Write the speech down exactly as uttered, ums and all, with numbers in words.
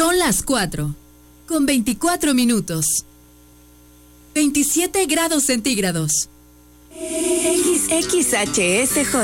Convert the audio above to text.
Son las cuatro, con veinticuatro minutos. veintisiete grados centígrados. X H S J